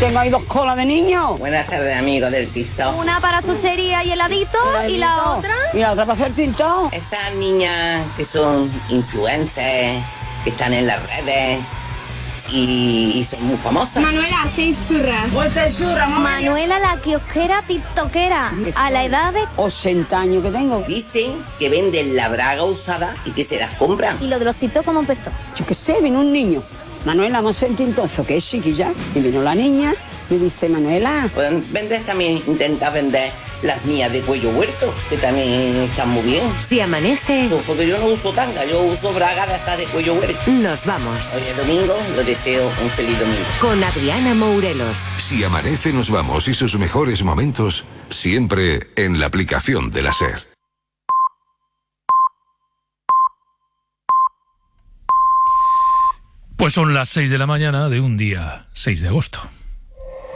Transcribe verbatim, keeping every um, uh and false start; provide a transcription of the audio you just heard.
Tengo ahí dos colas de niños. Buenas tardes, amigos del TikTok. Una para chuchería y heladito, y la otra... Y la otra para hacer TikTok. Estas niñas que son influencers, que están en las redes y, y son muy famosas. Manuela, seis churras. Pues seis churras, mamá. Manuela, la kiosquera tiktokera, a la edad de... ochenta años que tengo. Dicen que venden la braga usada y que se las compran. ¿Y lo de los tiktok cómo empezó? Yo qué sé, vino un niño. Manuela, vamos a hacer tintozo, que es chiquilla. Y vino la niña, me dice, Manuela. Pueden vender también, intentar vender las mías de cuello huerto, que también están muy bien. Si amanece, Eso, porque yo no uso tanga, yo uso braga de esas de cuello huerto. nos vamos. Hoy es domingo, lo deseo un feliz domingo. Con Adriana Mourelos. Si amanece, nos vamos y sus mejores momentos siempre en la aplicación de la SER. Pues son las seis de la mañana de un día seis de agosto.